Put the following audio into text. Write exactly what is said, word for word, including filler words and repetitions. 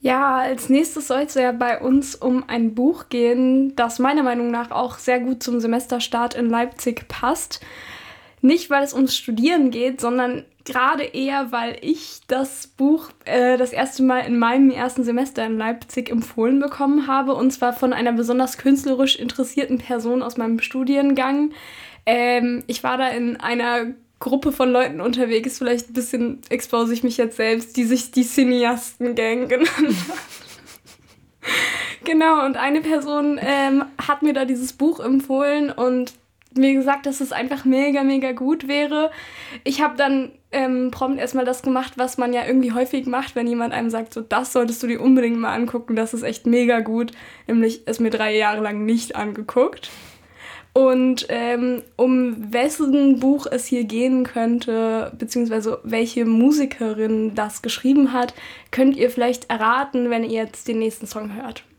Ja, als nächstes soll es ja bei uns um ein Buch gehen, das meiner Meinung nach auch sehr gut zum Semesterstart in Leipzig passt. Nicht, weil es ums Studieren geht, sondern gerade eher, weil ich das Buch äh, das erste Mal in meinem ersten Semester in Leipzig empfohlen bekommen habe. Und zwar von einer besonders künstlerisch interessierten Person aus meinem Studiengang. Ähm, ich war da in einer Gruppe von Leuten unterwegs, vielleicht ein bisschen expose ich mich jetzt selbst, die sich die Cineasten-Gang genannt hat. Genau, und eine Person ähm, hat mir da dieses Buch empfohlen und mir gesagt, dass es einfach mega, mega gut wäre. Ich habe dann ähm, prompt erstmal das gemacht, was man ja irgendwie häufig macht, wenn jemand einem sagt, so das solltest du dir unbedingt mal angucken, das ist echt mega gut. Nämlich es mir drei Jahre lang nicht angeguckt. Und ähm, um wessen Buch es hier gehen könnte, beziehungsweise welche Musikerin das geschrieben hat, könnt ihr vielleicht erraten, wenn ihr jetzt den nächsten Song hört.